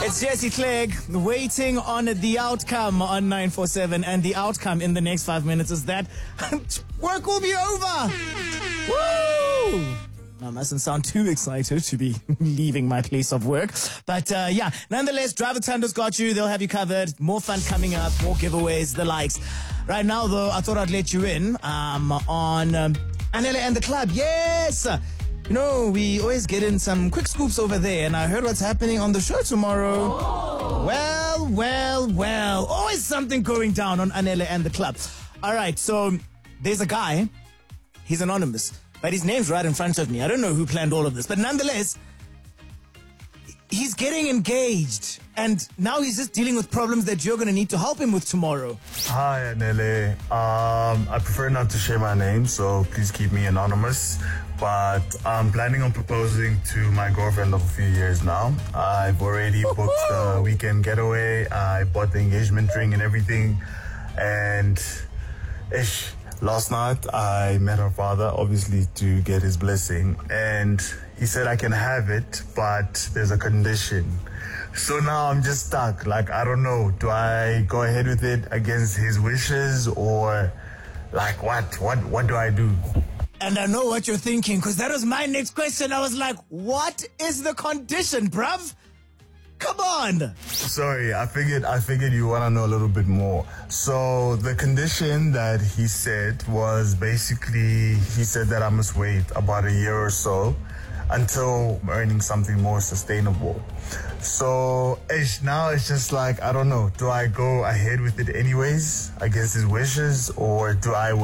It's Jesse Clegg waiting on the outcome on 947, and the outcome in the next 5 minutes is that work will be over. Woo! I mustn't sound too excited to be leaving my place of work. But nonetheless, Driver Tando's got you. They'll have you covered. More fun coming up, more giveaways, the likes. Right now, though, I thought I'd let you in on Anele and the Club. Yes! You know, we always get in some quick scoops over there, and I heard what's happening on the show tomorrow. Oh. Well. Always something going down on Anele and the Club. All right, so there's a guy. He's anonymous, but his name's right in front of me. I don't know who planned all of this, but nonetheless, he's getting engaged, and now he's just dealing with problems that you're going to need to help him with tomorrow. Hi, Anele. I prefer not to share my name, so please keep me anonymous. But I'm planning on proposing to my girlfriend of a few years now. I've already booked the weekend getaway. I bought the engagement ring and everything. And last night I met her father, obviously to get his blessing. And he said I can have it, but there's a condition. So now I'm just stuck. Like, I don't know. Do I go ahead with it against his wishes, or like what do I do? And I know what you're thinking, because that was my next question. I was like, what is the condition, bruv? Come on. Sorry, I figured you want to know a little bit more. So the condition that he said was basically, he said that I must wait about a year or so until I'm earning something more sustainable. So now it's just like, I don't know, do I go ahead with it anyways against his wishes, or do I wait?